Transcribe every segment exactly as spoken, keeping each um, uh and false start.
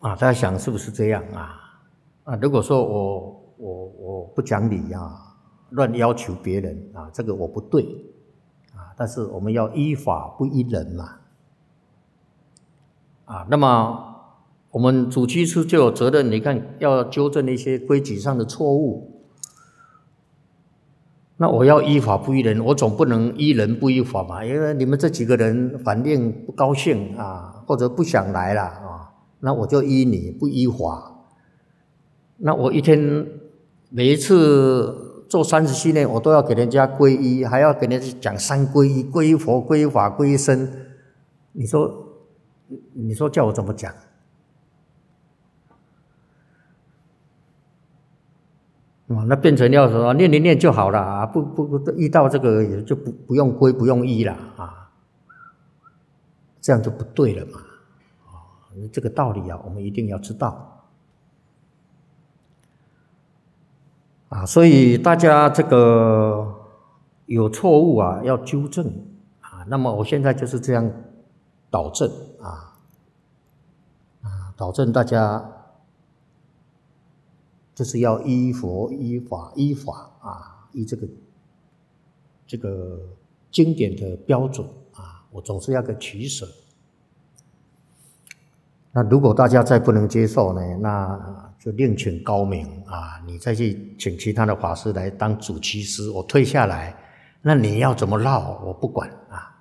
啊，大家想是不是这样啊？啊，如果说我我我不讲理啊，乱要求别人啊，这个我不对啊。但是我们要依法不依人嘛。啊，那么我们主居士就有责任，你看要纠正一些规矩上的错误。那我要依法不依人，我总不能依人不依法嘛，因为你们这几个人反应不高兴啊，或者不想来了啊，那我就依你不依法。那我一天每一次做三十七年，我都要给人家皈依，还要给人家讲三皈依，皈依佛、皈依法、皈依僧。你说，你说叫我怎么讲？啊，那变成要什么念一念就好了啊，不不不，遇到这个也就不不用皈不用依了啊，这样就不对了嘛。啊，这个道理啊，我们一定要知道啊。所以大家这个有错误啊，要纠正啊。那么我现在就是这样导正啊啊，导正大家。就是要依佛依法依法啊，依这个这个经典的标准啊，我总是要个取舍。那如果大家再不能接受呢，那就另请高明啊，你再去请其他的法师来当主居师，我退下来，那你要怎么绕我不管啊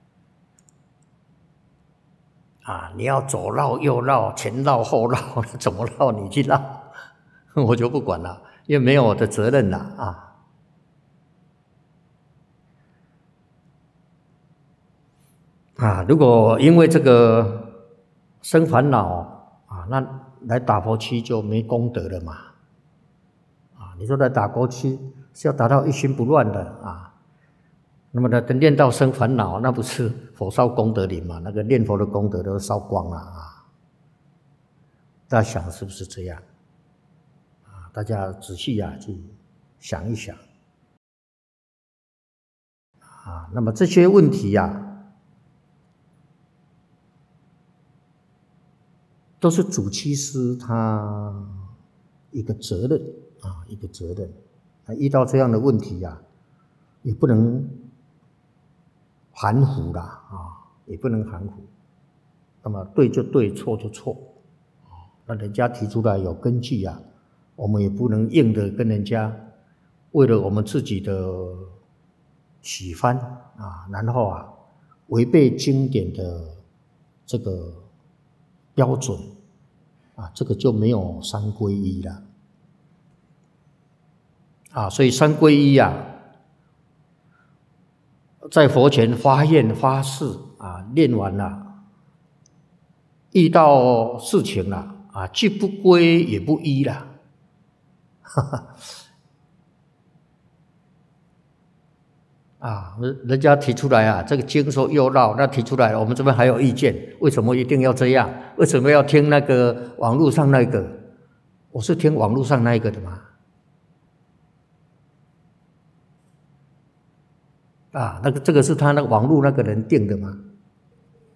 啊，你要左绕右绕前绕后绕，怎么绕你去绕。我就不管了，因为没有我的责任了啊！啊，如果因为这个生烦恼啊，那来打佛七就没功德了嘛！啊，你说来打佛七是要达到一心不乱的啊，那么呢，等念到生烦恼，那不是火烧功德林嘛？那个念佛的功德都烧光了啊！大家想是不是这样？大家仔细啊去想一想啊，那么这些问题啊，都是主居师他一个责任啊，一个责任。啊，遇到这样的问题啊，也不能含糊啦啊，也不能含糊。那么对就对，错就错啊。那人家提出来有根据啊。我们也不能硬的跟人家为了我们自己的喜欢啊，然后啊违背经典的这个标准啊，这个就没有三皈依了啊。所以三皈依啊，在佛前发愿发誓啊，念完了，遇到事情了啊，既不皈也不依了。哈哈，啊，人家提出来啊，这个经说又绕，那提出来，我们这边还有意见，为什么一定要这样？为什么要听那个网络上那个？我是听网络上那个的嘛。啊，那个这个是他那个网络那个人定的吗？